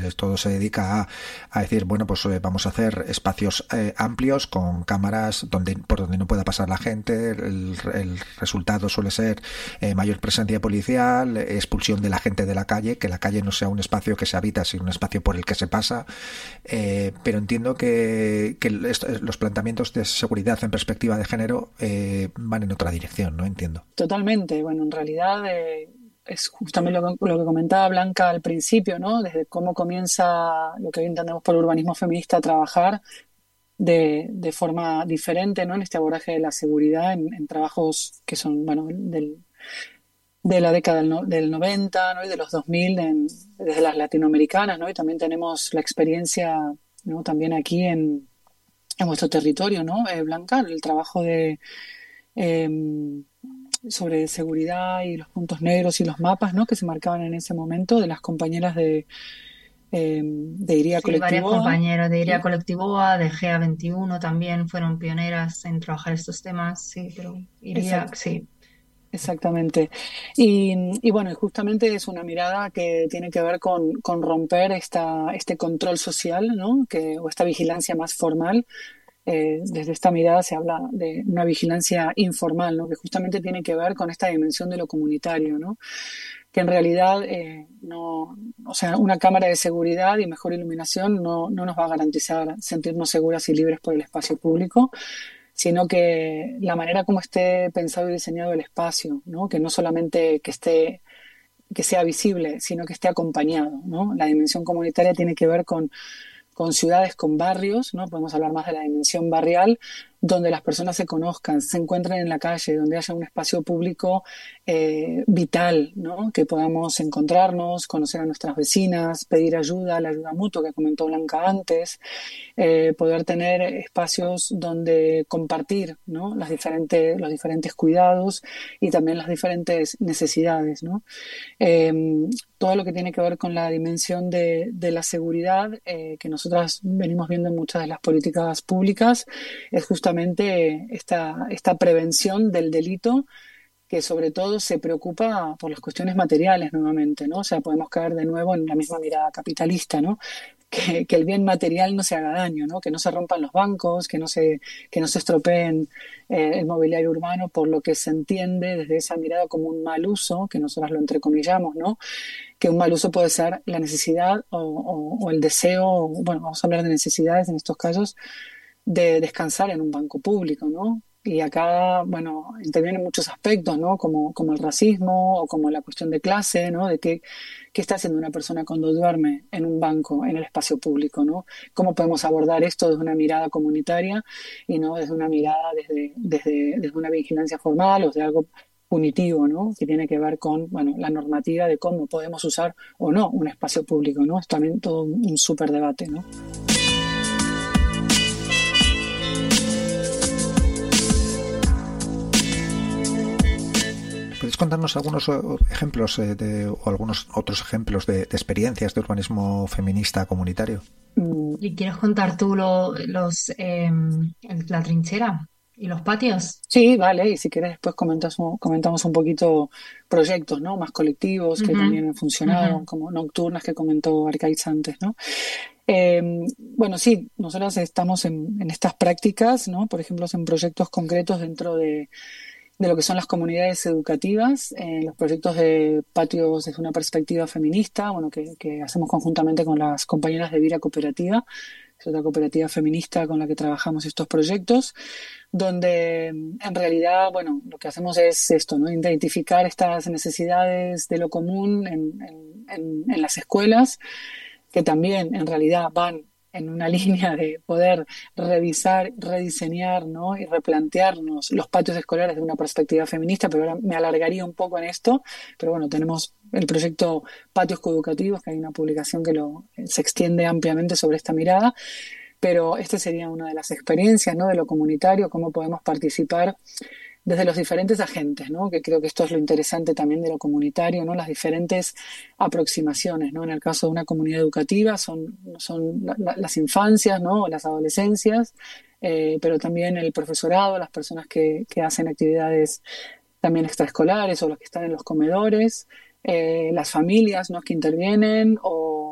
todo se dedica a decir, bueno, pues vamos a hacer espacios amplios con cámaras por donde no pueda pasar la gente. El resultado suele ser mayor presencia policial, expulsión de la gente de la calle, que la calle no sea un espacio que se habita, sino un espacio por el que se pasa. Pero entiendo que los planteamientos de seguridad en perspectiva de género van en otra dirección, ¿no? Entiendo. Totalmente. Bueno, en realidad es justamente lo que comentaba Blanca al principio, ¿no? Desde cómo comienza lo que hoy entendemos por urbanismo feminista a trabajar de forma diferente, ¿no? En este abordaje de la seguridad en trabajos que son, bueno, de la década del 90, ¿no? Y de los 2000 desde las latinoamericanas, ¿no? Y también tenemos la experiencia, ¿no? También aquí en vuestro territorio, ¿no? Blanca, el trabajo eh, sobre seguridad y los puntos negros y los mapas, ¿no? Que se marcaban en ese momento de las compañeras de IRIA Sí, varias Colectivo. compañeras de IRIA ¿Sí? Colectivoa, de GA21 también fueron pioneras en trabajar estos temas, sí, pero IRIA, Exact- sí. Exactamente. Y bueno, y justamente es una mirada que tiene que ver con romper este control social, ¿no? O esta vigilancia más formal. Desde esta mirada se habla de una vigilancia informal, ¿no? Que justamente tiene que ver con esta dimensión de lo comunitario, ¿no? Que en realidad no, o sea, una cámara de seguridad y mejor iluminación no nos va a garantizar sentirnos seguras y libres por el espacio público, sino que la manera como esté pensado y diseñado el espacio, ¿no? Que no solamente que sea visible, sino que esté acompañado, ¿no? La dimensión comunitaria tiene que ver con ciudades, con barrios, ¿no? Podemos hablar más de la dimensión barrial, donde las personas se conozcan, se encuentren en la calle, donde haya un espacio público vital, ¿no? Que podamos encontrarnos, conocer a nuestras vecinas, pedir ayuda, la ayuda mutua que comentó Blanca antes, poder tener espacios donde compartir, ¿no? Los diferentes cuidados y también las diferentes necesidades, ¿no? Eh, Todo lo que tiene que ver con la dimensión de la seguridad que nosotras venimos viendo en muchas de las políticas públicas es justamente esta prevención del delito que sobre todo se preocupa por las cuestiones materiales nuevamente, ¿no? O sea, podemos caer de nuevo en la misma mirada capitalista, ¿no? Que el bien material no se haga daño, ¿no? Que no se rompan los bancos, que no se estropeen el mobiliario urbano, por lo que se entiende desde esa mirada como un mal uso, que nosotras lo entrecomillamos, ¿no? Que un mal uso puede ser la necesidad o el deseo, bueno, vamos a hablar de necesidades en estos casos, de descansar en un banco público, ¿no? Y acá, bueno, intervienen muchos aspectos, ¿no? Como el racismo o como la cuestión de clase, ¿no? De qué está haciendo una persona cuando duerme en un banco, en el espacio público, ¿no? ¿Cómo podemos abordar esto desde una mirada comunitaria y no desde una mirada desde una vigilancia formal o de algo punitivo, ¿no? Que tiene que ver con, bueno, la normativa de cómo podemos usar o no un espacio público, ¿no? Es también todo un súper debate, ¿no? ¿Puedes contarnos algunos ejemplos o algunos otros ejemplos de experiencias de urbanismo feminista comunitario? Mm, ¿Y quieres contar tú la trinchera y los patios? sí, vale, y si quieres después comentamos un poquito proyectos, ¿no? Más colectivos que Ujú, también han ujú. funcionado, como Nocturnas que comentó Arcaiz antes, ¿no? Bueno, sí, nosotros estamos en estas prácticas, ¿no? Por ejemplo, en proyectos concretos dentro de lo que son las comunidades educativas, los proyectos de patios desde una perspectiva feminista, bueno, que hacemos conjuntamente con las compañeras de Vira Cooperativa, es otra cooperativa feminista con la que trabajamos estos proyectos, donde en realidad, bueno, lo que hacemos es esto, ¿no? Identificar estas necesidades de lo común en las escuelas, que también en realidad van en una línea de poder revisar, rediseñar, ¿no? Y replantearnos los patios escolares de una perspectiva feminista, pero ahora me alargaría un poco en esto, pero bueno, tenemos el proyecto Patios Coeducativos, que hay una publicación que se extiende ampliamente sobre esta mirada, pero esta sería una de las experiencias, ¿no? De lo comunitario, cómo podemos participar desde los diferentes agentes, ¿no? Que creo que esto es lo interesante también de lo comunitario, ¿no? Las diferentes aproximaciones, ¿no? En el caso de una comunidad educativa son las infancias, ¿no? Las adolescencias, pero también el profesorado, las personas que hacen actividades también extraescolares o los que están en los comedores, las familias, ¿no? Que intervienen o